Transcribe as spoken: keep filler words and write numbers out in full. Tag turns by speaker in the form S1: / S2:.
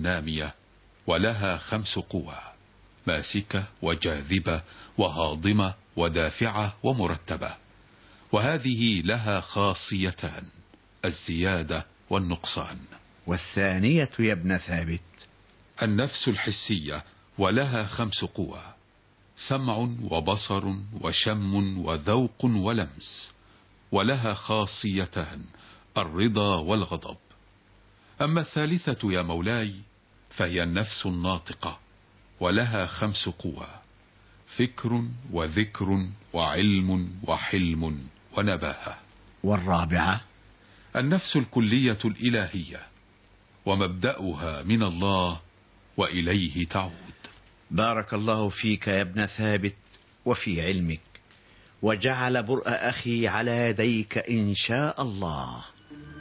S1: نامية، ولها خمس قوى: ماسكة وجاذبة وهاضمة ودافعة ومرتبة. وهذه لها خاصيتان: الزيادة والنقصان.
S2: والثانية يا ابن ثابت؟
S1: النفس الحسية، ولها خمس قوى: سمع وبصر وشم وذوق ولمس، ولها خاصيتان: الرضا والغضب. أما الثالثة يا مولاي فهي النفس الناطقة، ولها خمس قوى: فكر وذكر وعلم وحلم ونباهة.
S2: والرابعة؟
S1: النفس الكلية الإلهية، ومبدأها من الله وإليه تعود.
S2: بارك الله فيك يا ابن ثابت وفي علمك، وجعل برء أخي على يديك إن شاء الله.